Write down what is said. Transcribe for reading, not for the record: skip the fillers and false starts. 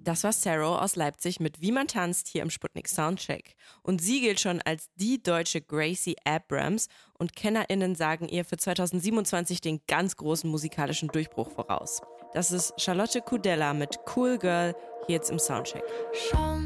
Das war Sarah aus Leipzig mit Wie man tanzt hier im Sputnik Soundcheck. Und sie gilt schon als die deutsche Gracie Abrams und KennerInnen sagen ihr für 2027 den ganz großen musikalischen Durchbruch voraus. Das ist Charlotte Kudella mit Cool Girl hier jetzt im Soundcheck. Schau